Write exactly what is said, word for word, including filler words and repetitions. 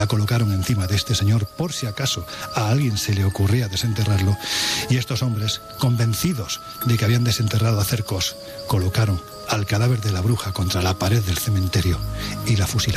la colocaron encima de este señor por si acaso a alguien se le ocurría desenterrarlo, y estos hombres, convencidos de que habían desenterrado a Cercos, colocaron al cadáver de la bruja contra la pared del cementerio y la fusilaron.